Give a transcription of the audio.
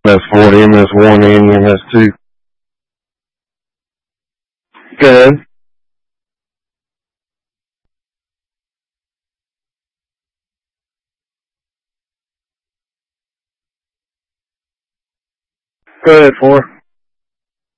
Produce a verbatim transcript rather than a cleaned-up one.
M S forty, M S one, and M S two. Go ahead. Go ahead, four.